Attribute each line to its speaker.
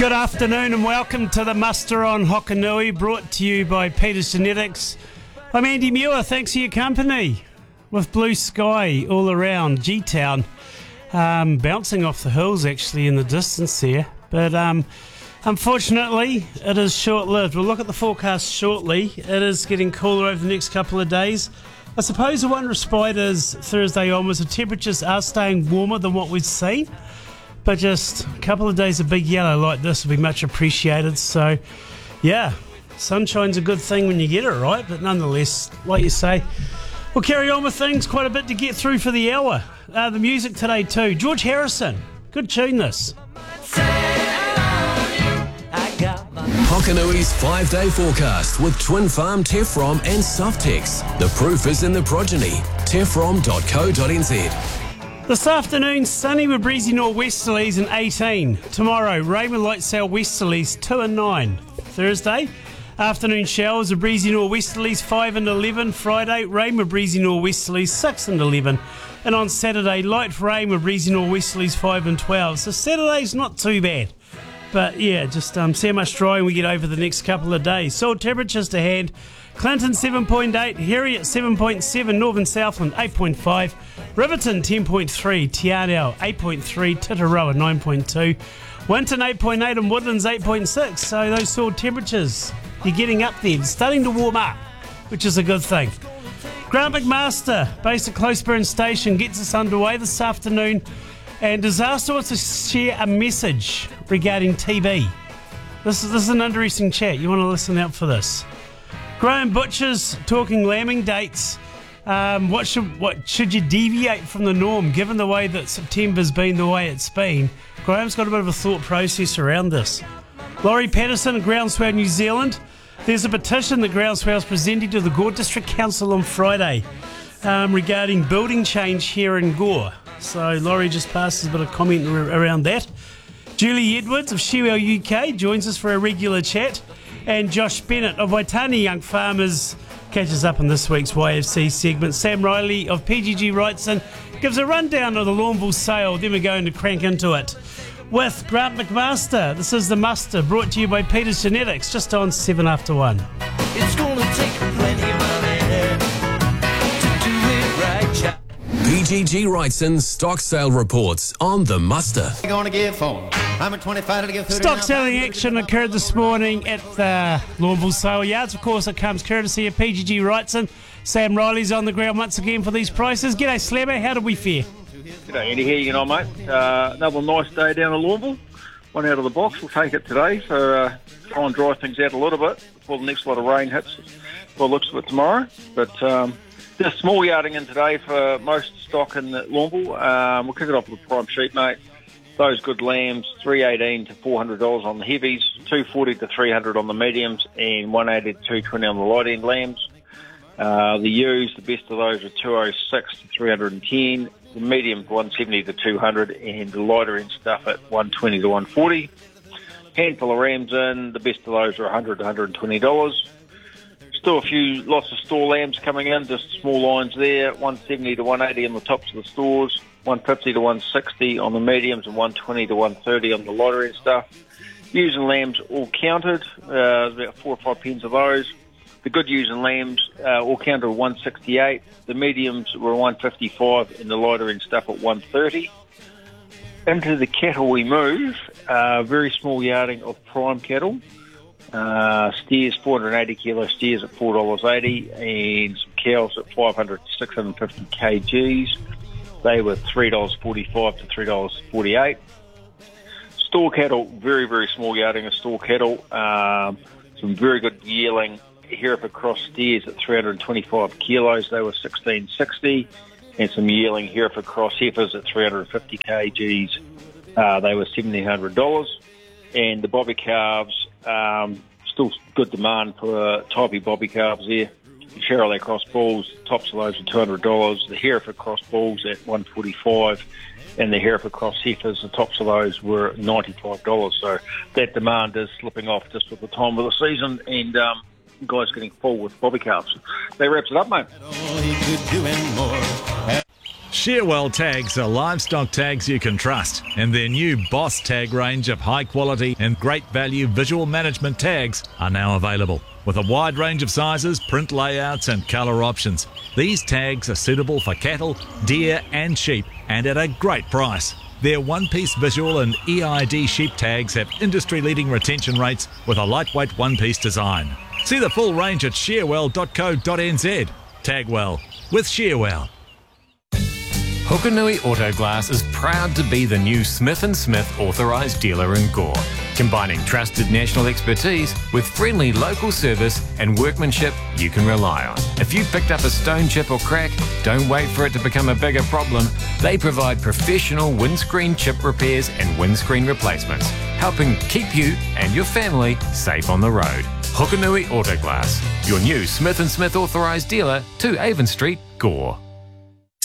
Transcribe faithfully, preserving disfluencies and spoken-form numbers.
Speaker 1: Good afternoon and welcome to the Muster on Hokanui, brought to you by Peters Genetics. I'm Andy Muir, thanks for your company. With blue sky all around, G-Town, um, bouncing off the hills actually in the distance there. But um, unfortunately, it is short-lived. We'll look at the forecast shortly. It is getting cooler over the next couple of days. I suppose the one respite is Thursday onwards. The temperatures are staying warmer than what we've seen. But just a couple of days of big yellow like this will be much appreciated. So, yeah, sunshine's a good thing when you get it, right? But nonetheless, like you say, we'll carry on with things. Quite a bit to get through for the hour. Uh, the music today too. George Harrison. Good tune this.
Speaker 2: Hokanui's five-day forecast with Twin Farm, Tefrom and Softex. The proof is in the progeny. tefrom dot co dot n z.
Speaker 1: This afternoon, sunny with breezy nor'westerlies and eighteen. Tomorrow, rain with light sail westerlies two and nine. Thursday, afternoon showers with breezy nor'westerlies five and eleven. Friday, rain with breezy nor'westerlies six and eleven. And on Saturday, light rain with breezy nor'westerlies five and twelve. So Saturday's not too bad. But yeah, just um, see how much drying we get over the next couple of days. Soil temperatures to hand. Clinton seven point eight, Heriot seven point seven, Northern Southland eight point five, Riverton ten point three, Te Anau eight point three, Titaroa nine point two, Winton eight point eight and Woodlands eight point six. So those soil temperatures, you're getting up there. It's starting to warm up, which is a good thing. Grant McMaster, based at Closeburn Station, gets us underway this afternoon. And Disaster wants to share a message regarding T B. This is, this is an interesting chat. You want to listen out for this. Graham Butcher's talking lambing dates. Um, what should what should you deviate from the norm, given the way that September's been the way it's been? Graham's got a bit of a thought process around this. Laurie Patterson at Groundswell New Zealand. There's a petition that Groundswell's presenting to the Gore District Council on Friday um, regarding building change here in Gore. So Laurie just passes a bit of comment around that. Julie Edwards of Shewell U K joins us for a regular chat. And Josh Bennett of Waitani Young Farmers catches up in this week's Y F C segment. Sam Riley of P G G Wrightson gives a rundown of the Lawnville sale. Then we're going to crank into it with Grant McMaster. This is The Muster, brought to you by Peters Genetics, just on seven after one.
Speaker 3: It's gonna take plenty of money to do it right, child.
Speaker 2: P G G Wrightson's stock sale reports on The Muster.
Speaker 3: You're gonna give phone. I'm at twenty-five to give thirty.
Speaker 1: Stock selling action occurred this morning at the Lawnville sale yards. Of course, it comes courtesy of P G G Wrightson. Sam Riley's on the ground once again for these prices. G'day, Slammer. How did we fare?
Speaker 4: G'day, Andy. How you getting on, mate? Uh, another nice day down at Lawnville. One out of the box. We'll take it today. So uh, try and dry things out a little bit before the next lot of rain hits. Well, looks of it tomorrow. But um, just small yarding in today for most stock in Lawnville. Um, we'll kick it off with prime sheep, mate. Those good lambs, three eighteen to four hundred dollars on the heavies, two forty to three hundred on the mediums, and one eighty to two twenty on the light end lambs. Uh, the ewes, the best of those are two oh six to three ten. The mediums, one seventy to two hundred, and the lighter end stuff at one twenty to one forty. Handful of rams in, the best of those are one hundred to one twenty dollars. Still a few, lots of store lambs coming in, just small lines there, one seventy to one eighty on the tops of the stores, one fifty to one sixty on the mediums, and one twenty to one thirty on the lighter end stuff. Ewes and lambs all counted, uh, there's about four or five pens of those. The good ewes and lambs uh, all counted at one sixty-eight, the mediums were one fifty-five, and the lighter end stuff at one thirty. Into the cattle we move, uh, very small yarding of prime cattle. Uh, steers, four hundred eighty kilo steers at four dollars eighty, and some cows at five hundred to six hundred fifty kilograms. They were three dollars forty-five to three dollars forty-eight. Store cattle, very, very small yarding of store cattle. Um, some very good yearling Hereford Cross steers at three hundred twenty-five kilos. They were sixteen sixty, and some yearling Hereford Cross heifers at three hundred fifty kilograms. Uh, they were seventeen hundred dollars. And the bobby calves, um, still good demand for uh, typey bobby calves there. The Charolais Cross bulls, tops of those are two hundred dollars. The Hereford Cross bulls at one forty-five, and the Hereford Cross heifers, the tops of those were ninety-five dollars. So that demand is slipping off just with the time of the season, and um, guys getting full with bobby calves. That wraps it up, mate.
Speaker 5: Shearwell tags are livestock tags you can trust, and their new Boss tag range of high quality and great value visual management tags are now available. With a wide range of sizes, print layouts and colour options, these tags are suitable for cattle, deer and sheep, and at a great price. Their one-piece visual and E I D sheep tags have industry-leading retention rates with a lightweight one-piece design. See the full range at shearwell dot co dot n z. Tag well with Shearwell.
Speaker 6: Hukanui Autoglass is proud to be the new Smith and Smith authorised dealer in Gore, combining trusted national expertise with friendly local service and workmanship you can rely on. If you picked up a stone chip or crack, don't wait for it to become a bigger problem. They provide professional windscreen chip repairs and windscreen replacements, helping keep you and your family safe on the road. Hukanui Autoglass, your new Smith and Smith authorised dealer to Avon Street, Gore.